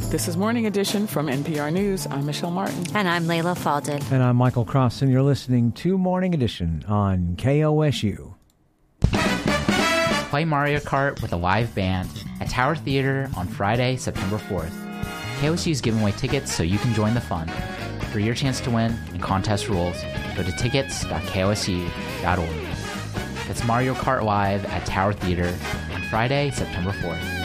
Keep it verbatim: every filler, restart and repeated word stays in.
This is Morning Edition from N P R News. I'm Michelle Martin. And I'm Layla Falded. And I'm Michael Cross, and you're listening to Morning Edition on K O S U. Play Mario Kart with a live band at Tower Theater on Friday, September fourth. K O S U is giving away tickets so you can join the fun. For your chance to win and contest rules, go to tickets dot k o s u dot org. That's Mario Kart Live at Tower Theater on Friday, September fourth.